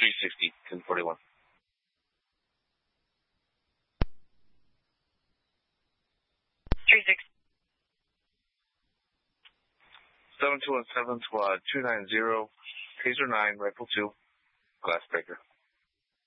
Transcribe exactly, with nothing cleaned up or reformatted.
three sixty, ten forty-one. three sixty. seven two one seven, squad two nine zero, Taser nine, Rifle two, Glassbreaker.